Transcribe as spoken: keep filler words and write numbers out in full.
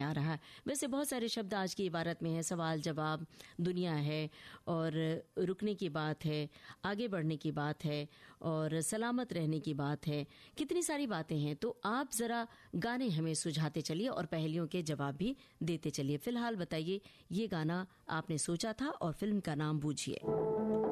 आ रहा है। वैसे बहुत सारे शब्द आज की इबारत में है, सवाल जवाब, दुनिया है, और रुकने की बात है, आगे बढ़ने की बात है, और सलामत रहने की बात है, कितनी सारी बातें हैं। तो आप जरा गाने हमें सुझाते चलिए और पहेलियों के जवाब भी देते चलिए। फिलहाल बताइए, ये गाना आपने सोचा था और फिल्म का नाम बूझिए।